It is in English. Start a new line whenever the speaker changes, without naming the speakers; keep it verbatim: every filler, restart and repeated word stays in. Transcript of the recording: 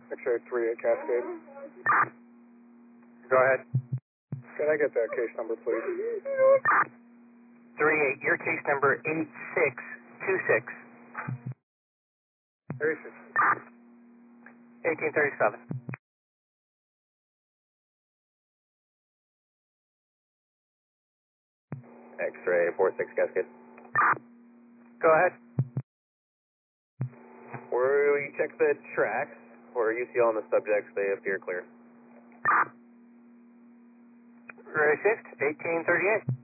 X-ray three at Cascade.
Go ahead.
Can I get that case number, please?
three eight, your case number eight six two six.
thirty-six.
eighteen thirty-seven.
X-ray four six Cascade.
Go ahead.
Where we check the tracks for U C L on the subjects, they appear clear.
Received, eighteen thirty-eight.